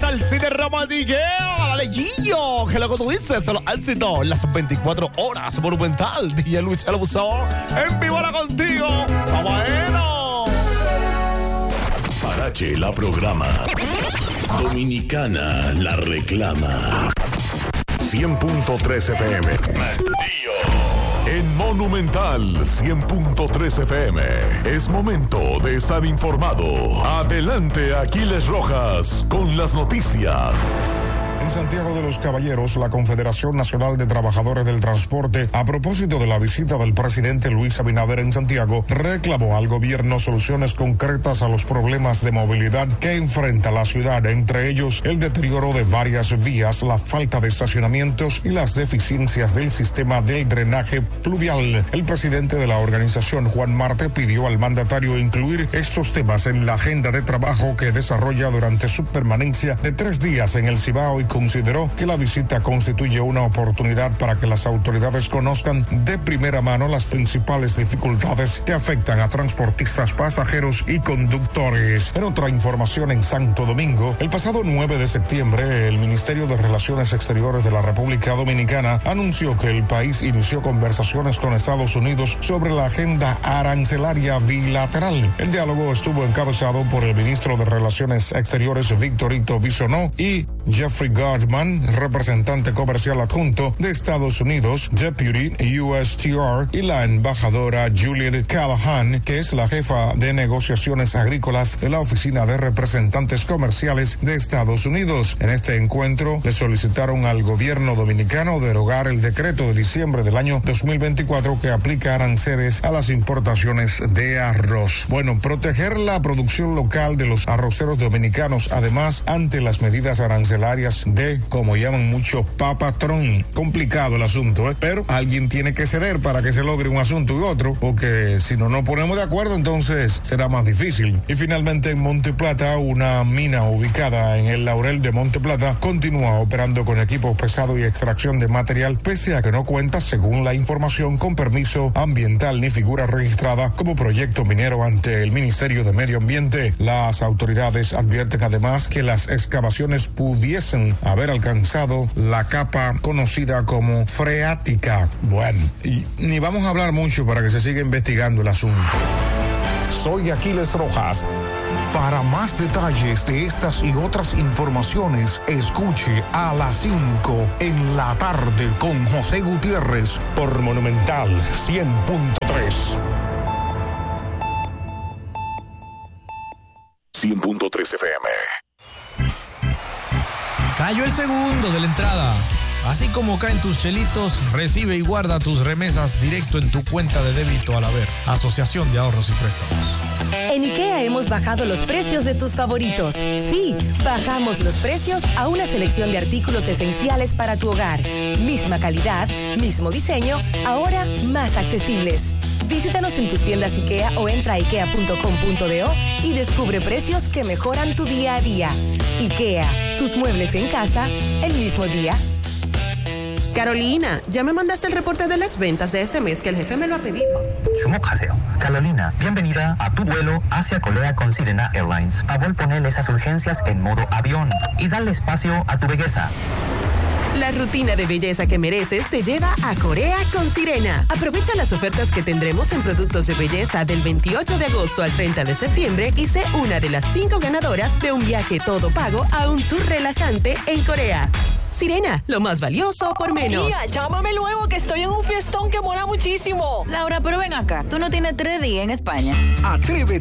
al cine romantiqueo, dale Gillo, que lo que tú dices son los éxitos, las 24 horas Monumental, DJ Luis el Abusador, en vivo ahora contigo, está bueno. Parache la programa, Dominicana la reclama, 100.3 FM, en Monumental 100.3 FM. Es momento de estar informado. Adelante, Aquiles Rojas, con las noticias. En Santiago de los Caballeros, la Confederación Nacional de Trabajadores del Transporte, a propósito de la visita del presidente Luis Abinader en Santiago, reclamó al gobierno soluciones concretas a los problemas de movilidad que enfrenta la ciudad, entre ellos el deterioro de varias vías, la falta de estacionamientos y las deficiencias del sistema de drenaje pluvial. El presidente de la organización, Juan Marte, pidió al mandatario incluir estos temas en la agenda de trabajo que desarrolla durante su permanencia de 3 días en el Cibao, y consideró que la visita constituye una oportunidad para que las autoridades conozcan de primera mano las principales dificultades que afectan a transportistas, pasajeros y conductores. En otra información, en Santo Domingo, el pasado 9 de septiembre, el Ministerio de Relaciones Exteriores de la República Dominicana anunció que el país inició conversaciones con Estados Unidos sobre la agenda arancelaria bilateral. El diálogo estuvo encabezado por el ministro de Relaciones Exteriores, Victorito Bisonó, y Jeffrey Gardman, representante comercial adjunto de Estados Unidos, Deputy USTR, y la embajadora Juliet Callahan, que es la jefa de negociaciones agrícolas de la Oficina de Representantes Comerciales de Estados Unidos. En este encuentro le solicitaron al gobierno dominicano derogar el decreto de diciembre del año 2024 que aplica aranceles a las importaciones de arroz. Bueno, proteger la producción local de los arroceros dominicanos, además, ante las medidas arancelarias de, como llaman mucho, papatrón. Complicado el asunto, pero alguien tiene que ceder para que se logre un asunto y otro, porque si no nos ponemos de acuerdo, entonces será más difícil. Y finalmente, en Monte Plata, una mina ubicada en el Laurel de Monte Plata continúa operando con equipos pesados y extracción de material, pese a que no cuenta, según la información, con permiso ambiental ni figura registrada como proyecto minero ante el Ministerio de Medio Ambiente. Las autoridades advierten además que las excavaciones pudiesen haber alcanzado la capa conocida como freática. Bueno, y ni vamos a hablar mucho para que se siga investigando el asunto. Soy Aquiles Rojas. Para más detalles de estas y otras informaciones, escuche a las 5 en la tarde con José Gutiérrez por Monumental 100.3. 100.3 FM. Cayó el segundo de la entrada. Así como caen tus chelitos, recibe y guarda tus remesas directo en tu cuenta de débito al haber. Asociación de Ahorros y Préstamos. En IKEA hemos bajado los precios de tus favoritos. Sí, bajamos los precios a una selección de artículos esenciales para tu hogar. Misma calidad, mismo diseño, ahora más accesibles. Visítanos en tus tiendas IKEA o entra a ikea.com.do y descubre precios que mejoran tu día a día. IKEA, tus muebles en casa el mismo día. Carolina, ya me mandaste el reporte de las ventas de ese mes que el jefe me lo ha pedido. 주목하세요. Carolina, bienvenida a tu vuelo hacia Corea con Sirena Airlines. Favor poner esas urgencias en modo avión y darle espacio a tu belleza. La rutina de belleza que mereces te lleva a Corea con Sirena. Aprovecha las ofertas que tendremos en productos de belleza del 28 de agosto al 30 de septiembre y sé una de las 5 ganadoras de un viaje todo pago a un tour relajante en Corea. Sirena, lo más valioso por menos. Tía, llámame luego que estoy en un fiestón que mola muchísimo. Laura, pero ven acá, tú no tienes 3 días en España. Atrévete